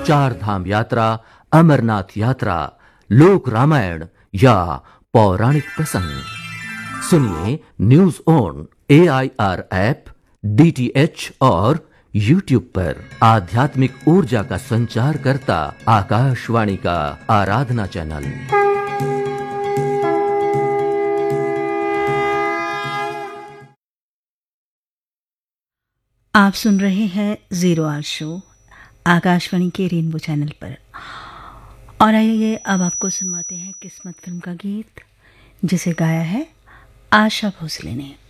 चार धाम यात्रा, अमरनाथ यात्रा, लोक रामायण या पौराणिक प्रसंग सुनिए news on AIR app, DTH और YouTube पर। आध्यात्मिक ऊर्जा का संचार करता आकाशवाणी का आराधना चैनल। आप सुन रहे हैं जीरो आवर शो आकाशवाणी के रेनबो चैनल पर। और आइए अब आपको सुनवाते हैं किस्मत फिल्म का गीत, जिसे गाया है आशा भोसले ने।